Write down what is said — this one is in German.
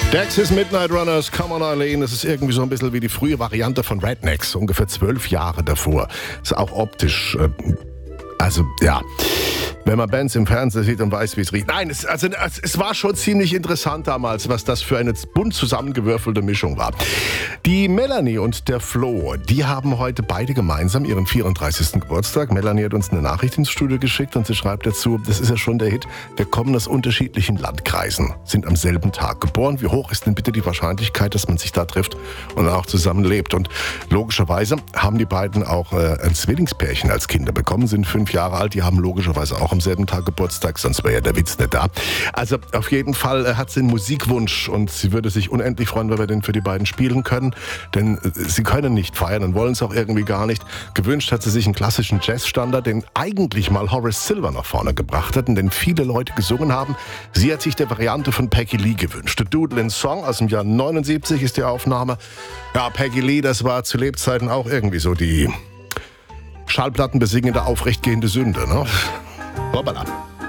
Dexys Midnight Runners, Come on Eileen, das ist irgendwie so ein bisschen wie die frühe Variante von Rednecks, ungefähr 12 Jahre davor. Ist auch optisch, wenn man Bands im Fernsehen sieht und weiß, wie es riecht. Nein, es war schon ziemlich interessant damals, was das für eine bunt zusammengewürfelte Mischung war. Die Melanie und der Flo, die haben heute beide gemeinsam ihren 34. Geburtstag. Melanie hat uns eine Nachricht ins Studio geschickt und sie schreibt dazu, das ist ja schon der Hit, wir kommen aus unterschiedlichen Landkreisen, sind am selben Tag geboren. Wie hoch ist denn bitte die Wahrscheinlichkeit, dass man sich da trifft und auch zusammen lebt? Und logischerweise haben die beiden auch ein Zwillingspärchen als Kinder bekommen, sind 5 Jahre alt, die haben logischerweise auch am selben Tag Geburtstag, sonst wäre ja der Witz nicht da. Also auf jeden Fall hat sie einen Musikwunsch und sie würde sich unendlich freuen, wenn wir den für die beiden spielen können, denn sie können nicht feiern und wollen es auch irgendwie gar nicht. Gewünscht hat sie sich einen klassischen Jazzstandard, den eigentlich mal Horace Silver nach vorne gebracht hat und den viele Leute gesungen haben. Sie hat sich der Variante von Peggy Lee gewünscht. The Doodlin' Song aus dem Jahr 79 ist die Aufnahme. Ja, Peggy Lee, das war zu Lebzeiten auch irgendwie so die schallplattenbesingende, aufrechtgehende Sünde, ne? Hoppala.